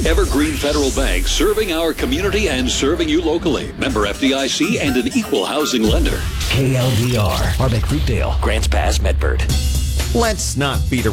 Evergreen Federal Bank, serving our community and serving you locally. Member FDIC and an equal housing lender. KLDR, Harbeck Fruitdale, Grants Pass, Medford. Let's not beat around